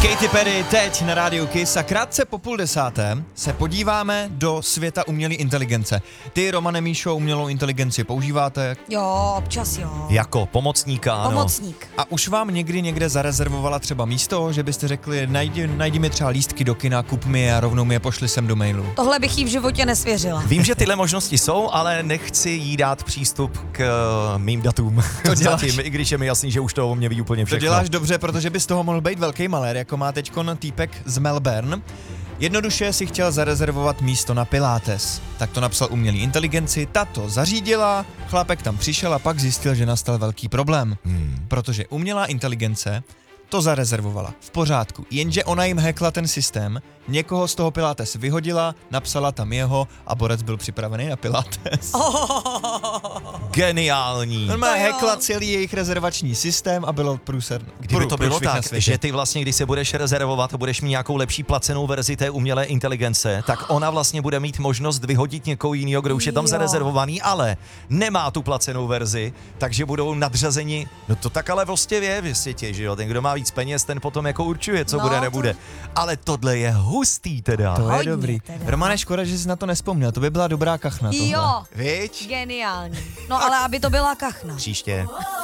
Katy Perry teď na rádiu Kiss a krátce po 9:30 se podíváme do světa umělé inteligence. Ty, Romane Míšo, umělou inteligenci používáte? Jo, občas jo. Jako pomocníka, ano. Pomocník. A už vám někdy někde zarezervovala třeba místo, že byste řekli, najdi mi třeba lístky do kina, kup mi je a rovnou mi je pošli sem do mailu? Tohle bych jí v životě nesvěřila. Vím, že tyhle možnosti jsou, ale nechci jí dát přístup k mým datům. To děláš. Zatím, i když je mi jasný, že už to o mě ví úplně To všechno. děláš dobře, protože by z toho mohl být velký malér, jako má teďkon týpek z Melbourne. Jednoduše si chtěl zarezervovat místo na Pilates. Tak to napsal umělý inteligenci, ta to zařídila, chlápek tam přišel a pak zjistil, že nastal velký problém. Protože umělá inteligence to zarezervovala. V pořádku. Jenže ona jim hackla ten systém, někoho z toho Pilates vyhodila, napsala tam jeho a borec byl připravený na Pilates. Geniální. Normálně To jo. hackla celý jejich rezervační systém a bylo průser. Kdyby to bylo tak, že ty vlastně, když se budeš rezervovat a budeš mít nějakou lepší placenou verzi té umělé inteligence, tak ona vlastně bude mít možnost vyhodit někoho jiného, kdo už je tam Jo. zarezervovaný, ale nemá tu placenou verzi, takže budou nadřazeni. No to tak ale vlastně je v světě, že jo? Ten, kdo má víc peněz, ten potom jako určuje, co No, bude, to- nebude. Ale tohle je hustý teda. To je Hodně dobrý. teda. Romane, škoda, že jsi na to nespomněl, to by byla dobrá kachna tohle. Jo, Viď? geniální. No ale aby to byla kachna. Příště.